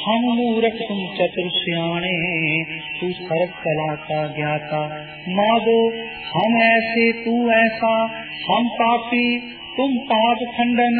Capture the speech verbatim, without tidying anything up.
हम मूरख तुम चतुर सियाणे, तू सर्व कला का ज्ञाता। माधो हम ऐसे तू ऐसा, हम पापी तुम पाप खंडन,